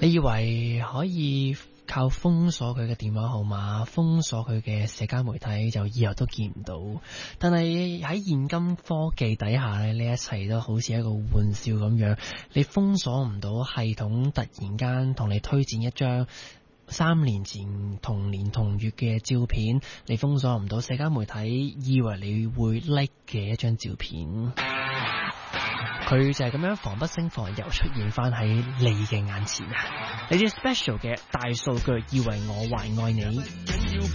你以為可以靠封鎖佢嘅電話號碼，封鎖佢嘅社交媒體就以後都見唔到，但係喺現今科技底下咧，呢一切都好似一個玩笑咁樣。你封鎖唔到系統，突然間同你推薦一張3年前同年同月嘅照片，你封鎖唔到社交媒體以為你會 like 嘅一張照片，佢就係咁樣防不勝防又出現翻喺你嘅眼前啊！你啲 special 嘅大數據以為我還愛你。